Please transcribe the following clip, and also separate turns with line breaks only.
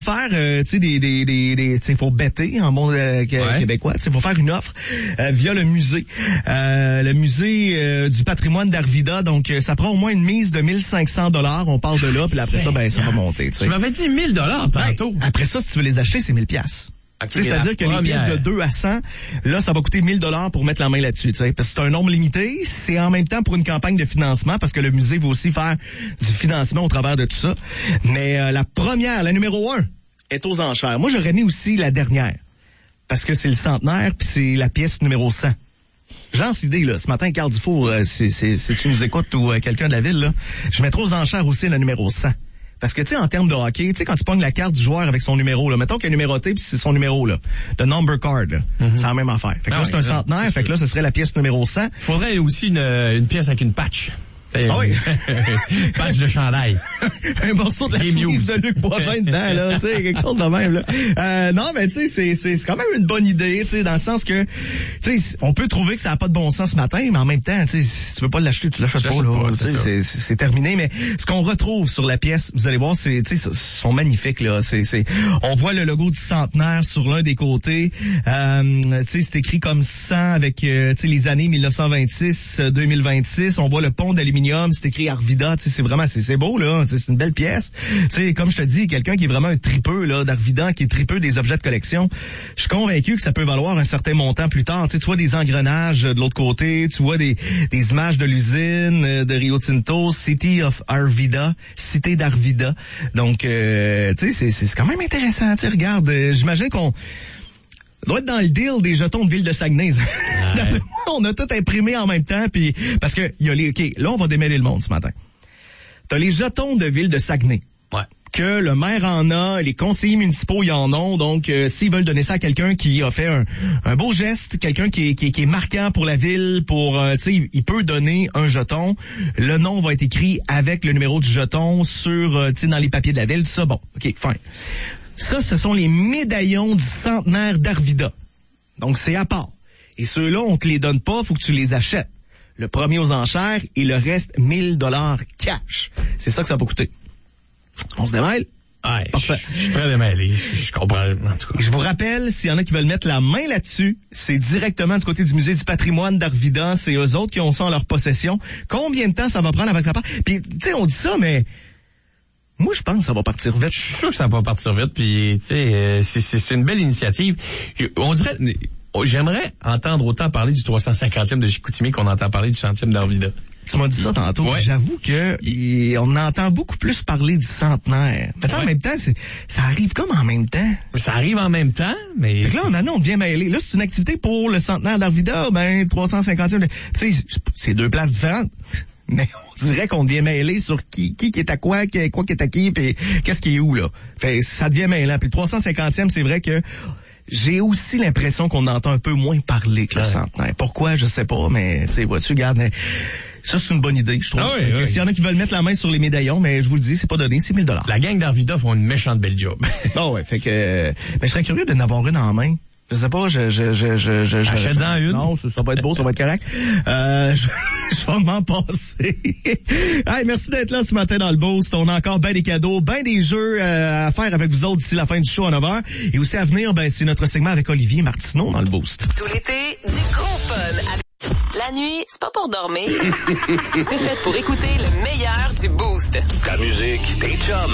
faire tu sais des faut better en bon québécois, tu sais faut faire une offre via le musée du patrimoine d'Arvida, donc ça prend au moins une mise de 1500 $, on parle de là, puis après ça ça va monter, tu sais.
Tu m'avais dit 1000 $ tantôt.
Après ça, si tu veux les acheter, c'est 1000$. Okay, c'est-à-dire que les pièces de 2 à 100, là, ça va coûter 1000 $ pour mettre la main là-dessus, tu sais. Parce que c'est un nombre limité, c'est en même temps pour une campagne de financement, parce que le musée va aussi faire du financement au travers de tout ça. Mais la première, la numéro 1, est aux enchères. Moi, j'aurais mis aussi la dernière, parce que c'est le centenaire, puis c'est la pièce numéro 100. J'en suis idée, là. Ce matin, Carl Dufour, si tu nous écoutes ou quelqu'un de la ville, là, je mettrai aux enchères aussi la numéro 100. Parce que, tu sais, en termes de hockey, tu sais, quand tu pognes la carte du joueur avec son numéro, là, mettons qu'il est numéroté puis c'est son numéro, là. Le number card, là. C'est la même affaire. Fait que là, c'est un centenaire. Fait que là, ce serait la pièce numéro 100.
Il faudrait aussi une pièce avec une patch.
Ah oui.
Patch de chandail.
Un morceau de la chemise de Luc Boivin dedans, là, tu sais, quelque chose de même, là. Non, mais tu sais, c'est quand même une bonne idée, tu sais, dans le sens que, tu sais, on peut trouver que ça a pas de bon sens ce matin, mais en même temps, tu sais, si tu veux pas l'acheter, tu l'achètes pas, là. C'est terminé, mais ce qu'on retrouve sur la pièce, vous allez voir, c'est, tu sais, sont magnifiques, là. On voit le logo du centenaire sur l'un des côtés. Tu sais, c'est écrit comme 100 avec, tu sais, les années 1926-2026. On voit le pont d'aluminium. C'est écrit Arvida, tu sais, c'est vraiment, c'est beau, là, c'est une belle pièce. Tu sais, comme je te dis, quelqu'un qui est vraiment un tripeux, là, d'Arvida, qui est tripeux des objets de collection, je suis convaincu que ça peut valoir un certain montant plus tard. Tu sais, tu vois des engrenages de l'autre côté, tu vois des images de l'usine, de Rio Tinto, City of Arvida, Cité d'Arvida. Donc, tu sais, c'est quand même intéressant, tu sais, regarde, j'imagine qu'on doit être dans le deal des jetons de Ville de Saguenay. Ouais. On a tout imprimé en même temps, puis parce que il y a les. OK, là on va démêler le monde ce matin. T'as les jetons de Ville de Saguenay.
Ouais.
Que le maire en a, les conseillers municipaux y en ont, donc s'ils veulent donner ça à quelqu'un qui a fait un beau geste, quelqu'un qui est marquant pour la ville, pour tu sais, il peut donner un jeton. Le nom va être écrit avec le numéro du jeton sur tu sais, dans les papiers de la ville, tout ça. Bon, OK, fine. Ça, ce sont les médaillons du centenaire d'Arvida. Donc, c'est à part. Et ceux-là, on te les donne pas, faut que tu les achètes. Le premier aux enchères et le reste 1000 $ cash. C'est ça que ça va coûter. On se démêle?
Ouais,
parfait.
Je suis très démêlé. Je comprends, en tout cas.
Je vous rappelle, s'il y en a qui veulent mettre la main là-dessus, c'est directement du côté du musée du patrimoine d'Arvida. C'est eux autres qui ont ça en leur possession. Combien de temps ça va prendre avant que ça parte? Puis, tu sais, on dit ça, mais moi, je pense que ça va partir vite.
Je suis sûr que ça va partir vite, puis tu sais, c'est une belle initiative. On dirait, j'aimerais entendre autant parler du 350e de Chicoutimi qu'on entend parler du 100e d'Arvida.
Tu m'as dit ça tantôt.
Ouais.
J'avoue que on entend beaucoup plus parler du centenaire. Mais en même temps, ça arrive comme en même temps.
Ça arrive en même temps, mais...
Fait que là, on bien mêlé. Là, c'est une activité pour le centenaire d'Arvida, 350e. Tu sais, c'est deux places différentes. Mais on dirait qu'on devient mêlé sur qui est à quoi qui est à qui, puis qu'est-ce qui est où, là. Fait ça devient mêlant. Puis le 350e, c'est vrai que j'ai aussi l'impression qu'on entend un peu moins parler que le centenaire. Pourquoi, je sais pas, mais tu sais, vois-tu, regarde, ça, c'est une bonne idée, je trouve. Ah oui, oui. S'il y en a qui veulent mettre la main sur les médaillons, mais je vous le dis, c'est pas donné, c'est 1000 $.
La gang d'Arvida font une méchante belle job.
Ah ouais, fait que, mais je serais curieux de n'avoir une en main. Je sais pas,
achète-en une.
Non, ça va être beau, ça va être correct. Je vais m'en passer. Hey, merci d'être là ce matin dans le Boost. On a encore ben des cadeaux, ben des jeux à faire avec vous autres d'ici la fin du show à 9h. Et aussi à venir, c'est notre segment avec Olivier Martineau dans le Boost.
Tout l'été, du gros fun. La nuit, c'est pas pour dormir. C'est fait pour écouter le meilleur du Boost.
Ta musique, tes chums.